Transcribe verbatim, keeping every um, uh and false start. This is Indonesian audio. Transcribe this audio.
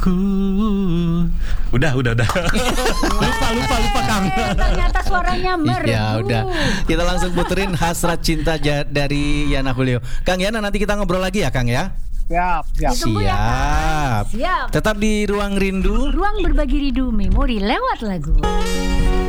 aku. Udah, udah, udah. lupa, lupa, lupa Kang. Eh, ternyata suaranya merdu. Ya udah, kita langsung puterin Hasrat Cinta ja- dari Yana Julio. Kang Yana, nanti kita ngobrol lagi ya Kang ya. Siap, siap. Ditunggu ya, Kang. Siap. Siap. Tetap di Ruang Rindu. Ruang berbagi rindu memori lewat lagu.